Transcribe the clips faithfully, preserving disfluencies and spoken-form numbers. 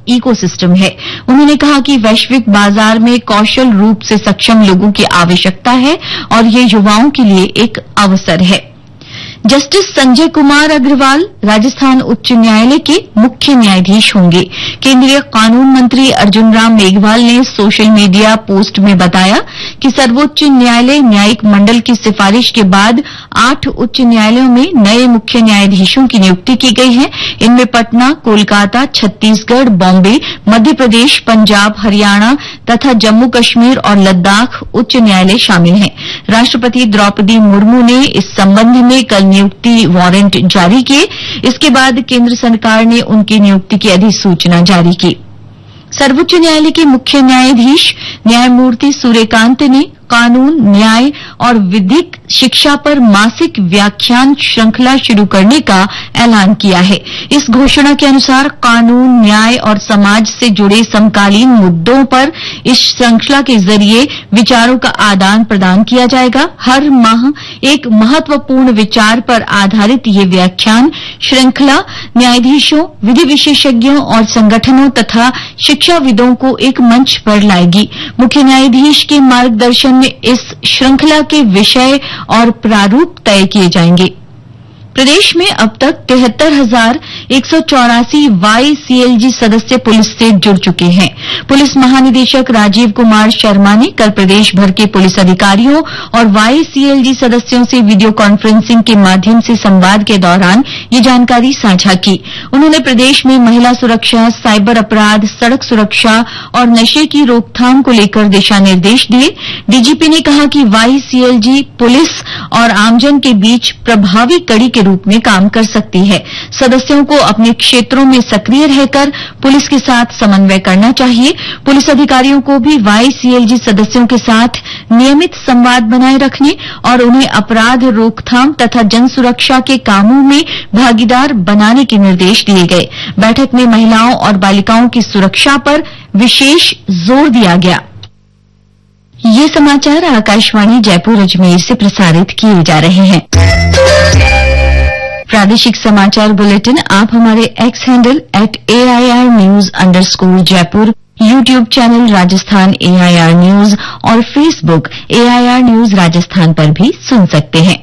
Ecosystem है। उन्होंने कहा कि वैश्विक बाजार में कौशल रूप से सक्षम लोगों की आवश्यकता है और ये युवाओं के लिए एक अवसर है। जस्टिस संजय कुमार अग्रवाल राजस्थान उच्च न्यायालय के मुख्य न्यायाधीश होंगे। केंद्रीय कानून मंत्री अर्जुन राम मेघवाल ने सोशल मीडिया पोस्ट में बताया कि सर्वोच्च न्यायालय न्यायिक मंडल की सिफारिश के बाद आठ उच्च न्यायालयों में नए मुख्य न्यायाधीशों की नियुक्ति की गई है। इनमें पटना, कोलकाता, छत्तीसगढ़, बॉम्बे, मध्य प्रदेश, पंजाब, हरियाणा तथा जम्मू कश्मीर और लद्दाख उच्च न्यायालय शामिल हैं। राष्ट्रपति द्रौपदी मुर्मू ने इस संबंध में कल नियुक्ति वारंट जारी किए। इसके बाद केंद्र सरकार ने उनकी नियुक्ति की अधिसूचना जारी की। सर्वोच्च न्यायालय के मुख्य न्यायाधीश न्यायमूर्ति सूर्यकांत ने कानून, न्याय और विधिक शिक्षा पर मासिक व्याख्यान श्रृंखला शुरू करने का ऐलान किया है। इस घोषणा के अनुसार कानून, न्याय और समाज से जुड़े समकालीन मुद्दों पर इस श्रृंखला के जरिए विचारों का आदान प्रदान किया जाएगा। हर माह एक महत्वपूर्ण विचार पर आधारित ये व्याख्यान श्रृंखला न्यायाधीशों, विधि विशेषज्ञों और संगठनों तथा शिक्षाविदों को एक मंच पर लाएगी। मुख्य न्यायाधीश के मार्गदर्शन में इस श्रृंखला के विषय और प्रारूप तय किए जाएंगे। प्रदेश में अब तक तिहत्तर हजार एक सौ चौरासी वाई सीएलजी सदस्य पुलिस से जुड़ चुके हैं। पुलिस महानिदेशक राजीव कुमार शर्मा ने कल प्रदेश भर के पुलिस अधिकारियों और वाई सीएलजी सदस्यों से वीडियो कॉन्फ्रेंसिंग के माध्यम से संवाद के दौरान ये जानकारी साझा की। उन्होंने प्रदेश में महिला सुरक्षा, साइबर अपराध, सड़क सुरक्षा और नशे की रोकथाम को लेकर दिशा निर्देश दिए। डीजीपी ने कहा कि वाई सीएलजी पुलिस और आमजन के बीच प्रभावी कड़ी के रूप में काम कर सकती है। सदस्यों को अपने क्षेत्रों में सक्रिय रहकर पुलिस के साथ समन्वय करना चाहिए। पुलिस अधिकारियों को भी वाई सीएलजी सदस्यों के साथ नियमित संवाद बनाए रखने और उन्हें अपराध रोकथाम तथा जन सुरक्षा के कामों में भागीदार बनाने के निर्देश दिए गए। बैठक में महिलाओं और बालिकाओं की सुरक्षा पर विशेष जोर दिया गया। ये समाचार आकाशवाणी जयपुर अजमेर से प्रसारित किए जा रहे हैं। प्रादेशिक समाचार बुलेटिन आप हमारे x handle at AIR news underscore Jaipur, YouTube channel Rajasthan AIR news और फेसबुक एआईआर न्यूज राजस्थान पर भी सुन सकते हैं।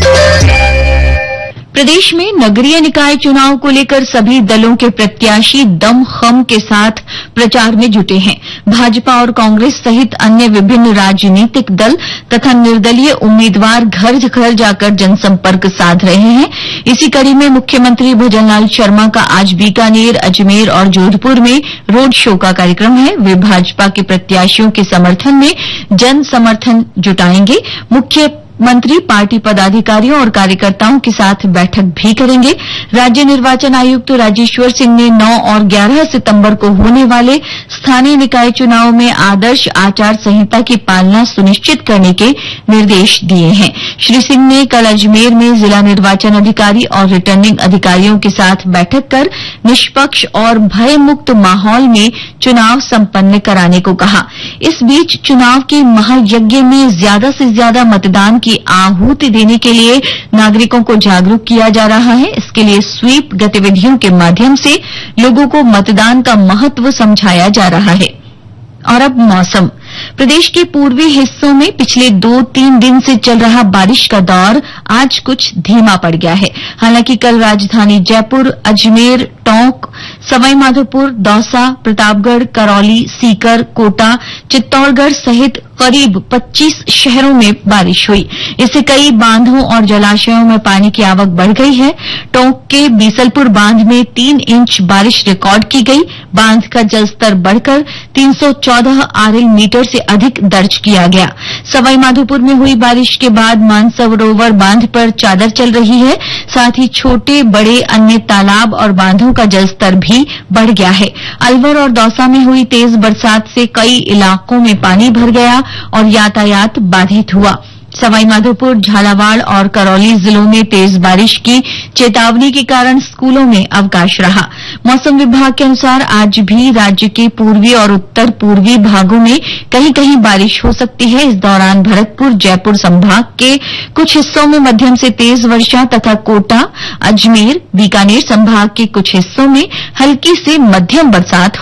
प्रदेश में नगरीय निकाय चुनाव को लेकर सभी दलों के प्रत्याशी दमखम के साथ प्रचार में जुटे हैं। भाजपा और कांग्रेस सहित अन्य विभिन्न राजनीतिक दल तथा निर्दलीय उम्मीदवार घर घर जाकर जनसंपर्क साध रहे हैं। इसी कड़ी में मुख्यमंत्री भजनलाल शर्मा का आज बीकानेर, अजमेर और जोधपुर में रोड शो का कार्यक्रम है। वे भाजपा के प्रत्याशियों के समर्थन में जन समर्थन जुटाएंगे। मुख्य मंत्री पार्टी पदाधिकारियों और कार्यकर्ताओं के साथ बैठक भी करेंगे। राज्य निर्वाचन आयुक्त राजेश्वर सिंह ने नौ और ग्यारह सितंबर को होने वाले स्थानीय निकाय चुनाव में आदर्श आचार संहिता की पालना सुनिश्चित करने के निर्देश दिए हैं। श्री सिंह ने कल अजमेर में जिला निर्वाचन अधिकारी और रिटर्निंग अधिकारियों के साथ बैठक कर निष्पक्ष और भयमुक्त माहौल में चुनाव संपन्न कराने को कहा। इस बीच चुनाव के महायज्ञ में ज्यादा से ज्यादा मतदान की आहुति देने के लिए नागरिकों को जागरूक किया जा रहा है। इसके लिए स्वीप गतिविधियों के माध्यम से लोगों को मतदान का महत्व समझाया जा रहा है। और अब मौसम। प्रदेश के पूर्वी हिस्सों में पिछले दो तीन दिन से चल रहा बारिश का दौर आज कुछ धीमा पड़ गया है। हालांकि कल राजधानी जयपुर, अजमेर, टोंक, सवाईमाधोपुर, दौसा, प्रतापगढ़, करौली, सीकर, कोटा, चित्तौड़गढ़ सहित करीब पच्चीस शहरों में बारिश हुई। इससे कई बांधों और जलाशयों में पानी की आवक बढ़ गई है। टोंक के बीसलपुर बांध में तीन इंच बारिश रिकॉर्ड की गई। बांध का जलस्तर बढ़कर तीन सौ चौदह आरएल मीटर से अधिक दर्ज किया गया। सवाईमाधोपुर में हुई बारिश के बाद मानसरोवर बांध पर चादर चल रही है। साथ ही छोटे बड़े अन्य तालाब और बांधों का जलस्तर भी बढ़ गया है। अलवर और दौसा में हुई तेज बरसात से कई इलाकों में पानी भर गया और यातायात बाधित हुआ। सवाईमाधोपुर, झालावाड़ और करौली जिलों में तेज बारिश की चेतावनी के कारण स्कूलों में अवकाश रहा। मौसम विभाग के अनुसार आज भी राज्य के पूर्वी और उत्तर पूर्वी भागों में कहीं कहीं बारिश हो सकती है। इस दौरान भरतपुर, जयपुर संभाग के कुछ हिस्सों में मध्यम से तेज वर्षा तथा कोटा, अजमेर, बीकानेर संभाग के कुछ हिस्सों में हल्की से मध्यम बरसात